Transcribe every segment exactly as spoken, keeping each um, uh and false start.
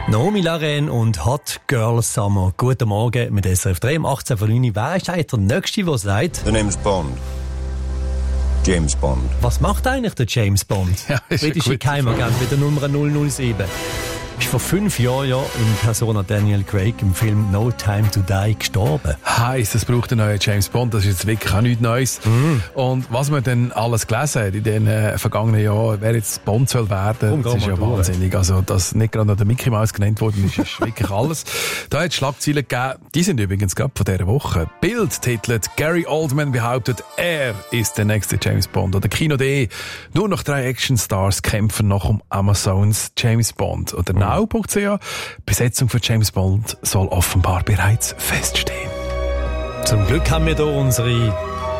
Naomi Laren und Hot Girl Summer. Guten Morgen mit S R F drei um achtzehn Uhr neun. Wer ist eigentlich der Nächste, der sagt... The name's Bond. James Bond. Was macht eigentlich der James Bond? Ja, britische Geheimagent mit der Nummer null null sieben. Ist vor fünf Jahren ja in Persona Daniel Craig im Film No Time to Die gestorben. Heiss, es braucht einen neuen James Bond, das ist jetzt wirklich auch nichts Neues. Mm. Und was man dann alles gelesen hat in den äh, vergangenen Jahren, wer jetzt Bond soll werden, das ist ja durch. Wahnsinnig. Also, dass nicht gerade noch der Mickey Mouse genannt worden ist, ist wirklich alles. Da hat es Schlagzeilen gegeben, die sind übrigens gerade von dieser Woche. Bild titelt, Gary Oldman behauptet, er ist der nächste James Bond. Oder Kino punkt de, nur noch drei Actionstars kämpfen noch um Amazons James Bond. Oder mm. now punkt c h, Besetzung für James Bond soll offenbar bereits feststehen. Zum Glück haben wir hier unsere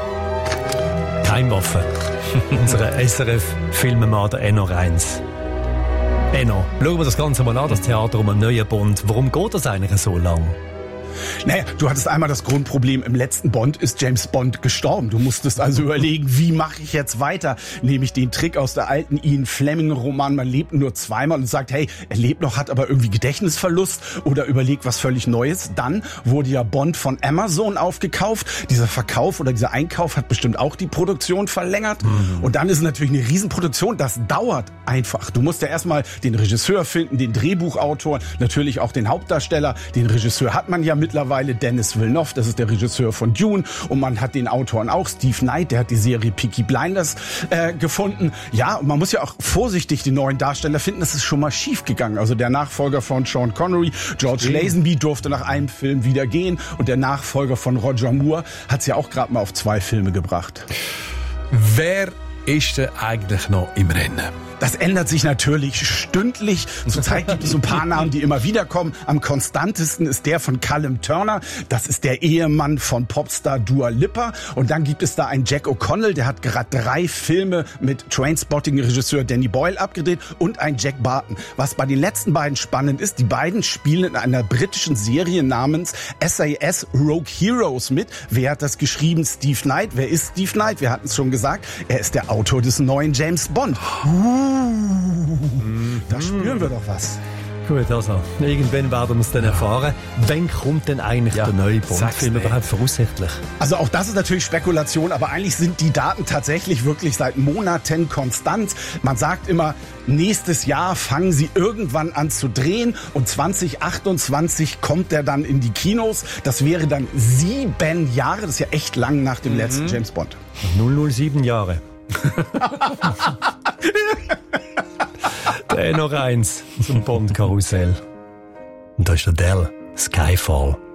Geheimwaffe. Unsere S R F-Filmemacher, der Enno Reins. Enno, schauen wir das Ganze mal an, das Theater um einen neuen Bond. Warum geht das eigentlich so lang? Naja, du hattest einmal das Grundproblem, im letzten Bond ist James Bond gestorben. Du musstest also überlegen, wie mache ich jetzt weiter? Nehme ich den Trick aus der alten Ian Fleming-Roman, man lebt nur zweimal und sagt, hey, er lebt noch, hat aber irgendwie Gedächtnisverlust oder überlegt was völlig Neues. Dann wurde ja Bond von Amazon aufgekauft. Dieser Verkauf oder dieser Einkauf hat bestimmt auch die Produktion verlängert. Mhm. Und dann ist es natürlich eine Riesenproduktion. Das dauert einfach. Du musst ja erstmal den Regisseur finden, den Drehbuchautor, natürlich auch den Hauptdarsteller. Den Regisseur hat man ja mit mittlerweile Denis Villeneuve, das ist der Regisseur von Dune, und man hat den Autoren auch, Steve Knight, der hat die Serie Peaky Blinders äh, gefunden. Ja, und man muss ja auch vorsichtig die neuen Darsteller finden, das ist schon mal schief gegangen. Also der Nachfolger von Sean Connery, George Lazenby, durfte nach einem Film wieder gehen, und der Nachfolger von Roger Moore hat es ja auch gerade mal auf zwei Filme gebracht. Wer ist denn eigentlich noch im Rennen? Das ändert sich natürlich stündlich. Zurzeit gibt es so ein paar Namen, die immer wieder kommen. Am konstantesten ist der von Callum Turner. Das ist der Ehemann von Popstar Dua Lipa. Und dann gibt es da einen Jack O'Connell, der hat gerade drei Filme mit Trainspotting-Regisseur Danny Boyle abgedreht, und ein Jack Barton. Was bei den letzten beiden spannend ist, die beiden spielen in einer britischen Serie namens S A S Rogue Heroes mit. Wer hat das geschrieben? Steve Knight. Wer ist Steve Knight? Wir hatten es schon gesagt. Er ist der Autor des neuen James Bond. Da spüren wir doch was. Gut, also, irgendwann werden wir es dann erfahren. Wann kommt denn eigentlich ja, der neue Bond-Film überhaupt voraussichtlich? Also auch das ist natürlich Spekulation, aber eigentlich sind die Daten tatsächlich wirklich seit Monaten konstant. Man sagt immer, nächstes Jahr fangen sie irgendwann an zu drehen, und zwanzig achtundzwanzig kommt der dann in die Kinos. Das wäre dann sieben Jahre, das ist ja echt lang nach dem mhm. letzten James Bond. null null sieben Jahre. Der noch eins zum Bond-Karussell. Und da ist der Dell, Skyfall.